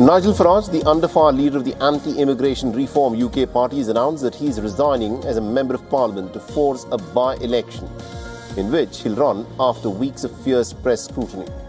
Nigel Farage, the under-fire leader of the anti-immigration reform UK party, has announced that he is resigning as a Member of Parliament to force a by-election in which he'll run after weeks of fierce press scrutiny.